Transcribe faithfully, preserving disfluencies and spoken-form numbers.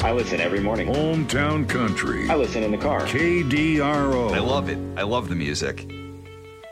I listen every morning. Hometown Country. I listen in the car. K D R O. I love it. I love the music.